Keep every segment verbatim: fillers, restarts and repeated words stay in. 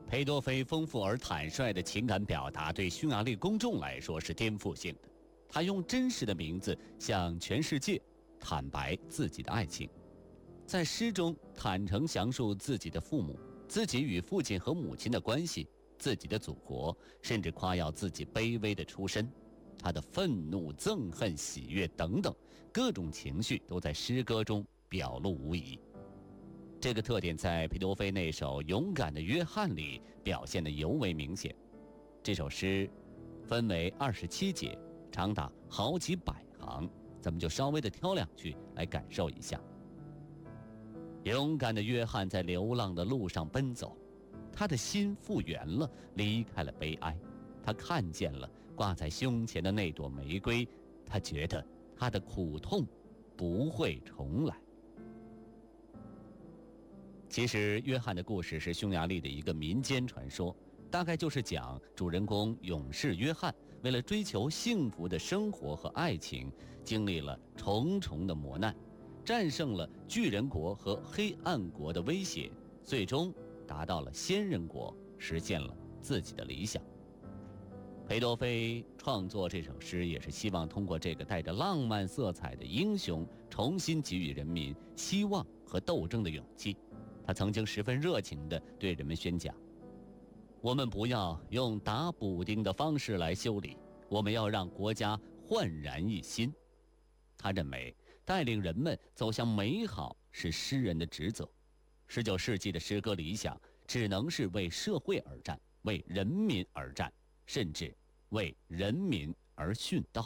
裴多菲丰富而坦率的情感表达对匈牙利公众来说是颠覆性的。他用真实的名字向全世界坦白自己的爱情，在诗中坦诚详述自己的父母、自己与父亲和母亲的关系、自己的祖国，甚至夸耀自己卑微的出身。他的愤怒、憎恨、喜悦等等各种情绪都在诗歌中表露无遗。这个特点在裴多菲那首《勇敢的约翰》里表现得尤为明显。这首诗分为二十七节，长达好几百行，咱们就稍微的挑两句来感受一下。勇敢的约翰在流浪的路上奔走，他的心复原了，离开了悲哀。他看见了挂在胸前的那朵玫瑰，他觉得他的苦痛不会重来。其实约翰的故事是匈牙利的一个民间传说，大概就是讲主人公勇士约翰为了追求幸福的生活和爱情，经历了重重的磨难，战胜了巨人国和黑暗国的威胁，最终达到了仙人国，实现了自己的理想。裴多菲创作这首诗也是希望通过这个带着浪漫色彩的英雄，重新给予人民希望和斗争的勇气。他曾经十分热情地对人们宣讲，我们不要用打补丁的方式来修理，我们要让国家焕然一新。他认为带领人们走向美好是诗人的职责。十九世纪的诗歌理想只能是为社会而战，为人民而战，甚至为人民而殉道。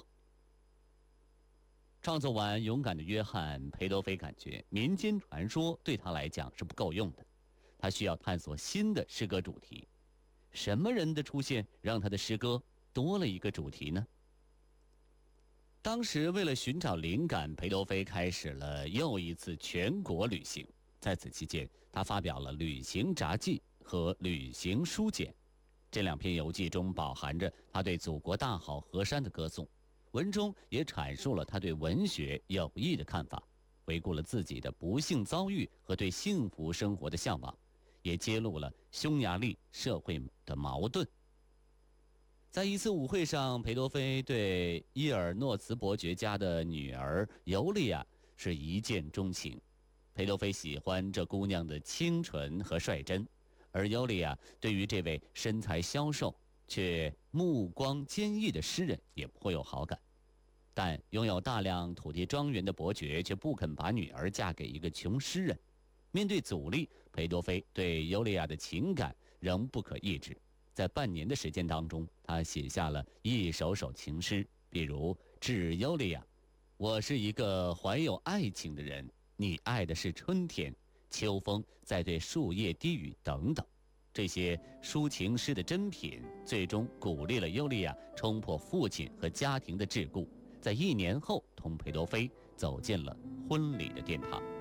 创作完《勇敢的约翰》，裴多菲感觉民间传说对他来讲是不够用的，他需要探索新的诗歌主题。什么人的出现让他的诗歌多了一个主题呢？当时为了寻找灵感，裴多菲开始了又一次全国旅行。在此期间，他发表了《旅行札记》和《旅行书简》，这两篇游记中饱含着他对祖国大好河山的歌颂，文中也阐述了他对文学友谊的看法，回顾了自己的不幸遭遇和对幸福生活的向往，也揭露了匈牙利社会的矛盾。在一次舞会上，裴多菲对伊尔诺茨伯爵家的女儿尤利亚是一见钟情。裴多菲喜欢这姑娘的清纯和率真，而尤利亚对于这位身材消瘦却目光坚毅的诗人也颇有好感。但拥有大量土地庄园的伯爵却不肯把女儿嫁给一个穷诗人。面对阻力，裴多菲对尤利亚的情感仍不可抑制。在半年的时间当中，他写下了一首首情诗，比如致尤利亚，我是一个怀有爱情的人，你爱的是春天，秋风在对树叶低语等等。这些抒情诗的珍品，最终鼓励了尤利亚冲破父亲和家庭的桎梏，在一年后同裴多菲走进了婚礼的殿堂。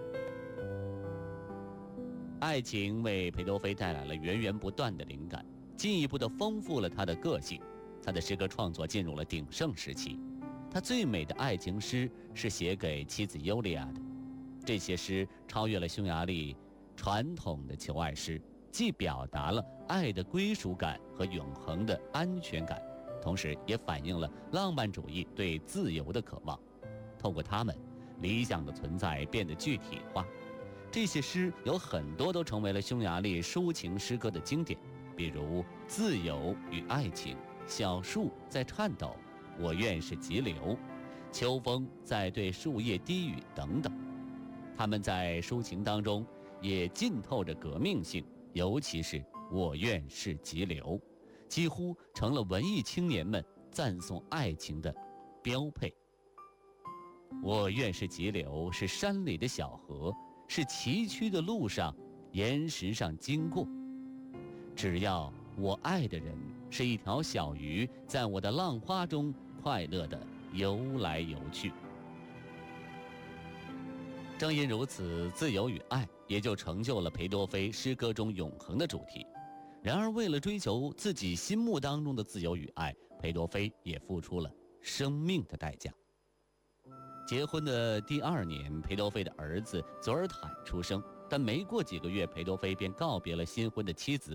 爱情为裴多菲带来了源源不断的灵感，进一步地丰富了他的个性。他的诗歌创作进入了鼎盛时期。他最美的爱情诗是写给妻子尤利亚的。这些诗超越了匈牙利传统的求爱诗，既表达了爱的归属感和永恒的安全感，同时也反映了浪漫主义对自由的渴望。透过它们，理想的存在变得具体化。这些诗有很多都成为了匈牙利抒情诗歌的经典，比如《自由与爱情》、小树在颤抖，我愿是急流，秋风在对树叶低语等等。他们在抒情当中也浸透着革命性，尤其是我愿是急流，几乎成了文艺青年们赞颂爱情的标配。我愿是急流是山里的小河，是崎岖的路上岩石上经过，只要我爱的人是一条小鱼，在我的浪花中快乐地游来游去。正因如此，自由与爱也就成就了裴多菲诗歌中永恒的主题。然而为了追求自己心目当中的自由与爱，裴多菲也付出了生命的代价。结婚的第二年，裴多菲的儿子佐尔坦出生，但没过几个月，裴多菲便告别了新婚的妻子，